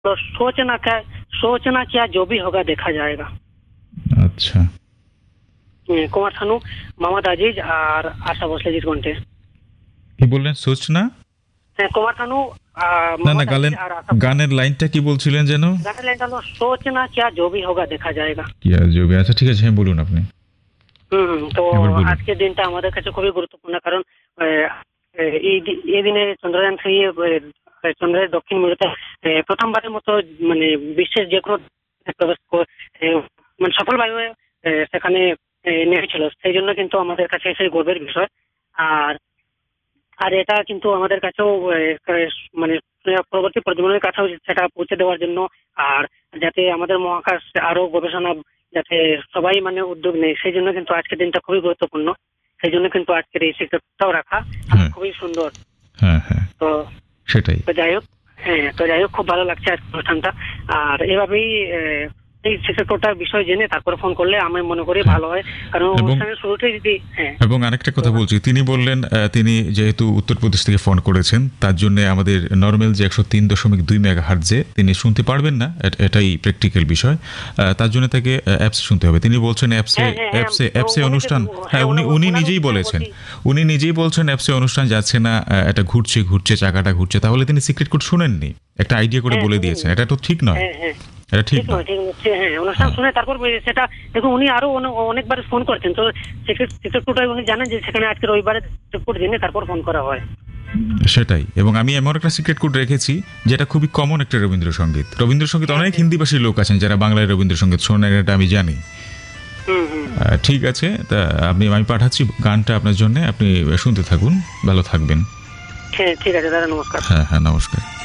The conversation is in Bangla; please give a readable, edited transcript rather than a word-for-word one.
तो सोचना क्या जो भी होगा देखा जाएगा। আচ্ছা, कुमार सानू, मोहम्मद আজিজ আর আশা ভোসলে জির কণ্ঠে। কি বললেন? সোচনা? কুমার সানু, না না, মোহাম্মদ আজিজ আর আশা। গানের লাইনটা কি বলছিলেন যেন? গানের লাইনটা হলো সোচনা क्या जो भी होगा देखा जाएगा। কি আর জবে, আচ্ছা ঠিক আছে, হ্যাঁ বলুন আপনি। তো এবার বলুন। আজকের দিনটা আমাদের কাছে খুবই গুরুত্বপূর্ণ, কারণ এই দিনে চন্দ্রযান 3 চন্দ্রের দক্ষিণ মেরুতে প্রথমবারের মতো মানে বিশ্বের যে কোনো প্রবেশ মানে সফলভাবে সেখানে নেমেছিল। সেই জন্য কিন্তু আমাদের কাছে সেই গর্বের বিষয়। আর আর এটা কিন্তু আমাদের কাছেও মানে পরবর্তী প্রজন্মের কাছেও সেটা পৌঁছে দেওয়ার জন্য, আর যাতে আমাদের মহাকাশ আরো গবেষণা যাতে সবাই মানে উদ্যোগ নেয়, সেই জন্য কিন্তু আজকের দিনটা খুবই গুরুত্বপূর্ণ। সেই জন্য কিন্তু আজকের এই শিক্ষাটাও রাখা খুবই সুন্দর। হ্যাঁ হ্যাঁ, তো সেটাই। তো যাই হোক খুব ভালো লাগছে আজকের অনুষ্ঠানটা। আর এভাবেই এই শিক্ষকটার বিষয় জেনে তারপরে ফোন করলে আমি মনে করি ভালো হয়, কারণ অনুষ্ঠানের শুরুতেই যদি এবং আরেকটা কথা বলছি, তিনি বললেন তিনি যেহেতু উত্তরপ্রদেশ থেকে ফোন করেছেন, তার জন্য আমাদের নর্মাল যে 103.2 মেগাহার্টজে তিনি শুনতে পারবেন না, এটাই প্র্যাকটিক্যাল বিষয়। তার জন্য তাকে অ্যাপসে শুনতে হবে। তিনি বলছেন অ্যাপসে অনুষ্ঠান, হ্যাঁ উনি নিজেই বলছেন অ্যাপসে অনুষ্ঠান যাচ্ছে না, এটা ঘুরছে চাকাটা ঘুরছে। তাহলে তিনি সিক্রেট কোড শুনেননি, একটা আইডিয়া করে বলে দিয়েছেন। এটা তো ঠিক নয়, এটা ঠিক নয়। অনুষ্ঠান শুনে তারপর সেটা দেখুন, উনি আরো অনেকবার ফোন করছেন, তো সিক্রেট কোডটা উনি জানেন যে সেখানে আজকে রবিবারে কোড জেনে তারপর ফোন করা হয়। সেটাই। এবং আমি এমন একটা সিক্রেট কোড রেখেছি যেটা খুবই কমন একটা রবীন্দ্রসঙ্গীত। অনেক হিন্দিভাষী লোক আছেন যারা বাংলায় রবীন্দ্রসঙ্গীত শোনেন, এটা আমি জানি। ঠিক আছে, তা আমি পাঠাচ্ছি গানটা আপনার জন্য, আপনি শুনতে থাকুন, ভালো থাকবেন। হ্যাঁ ঠিক আছে দাদা, নমস্কার। হ্যাঁ হ্যাঁ, নমস্কার।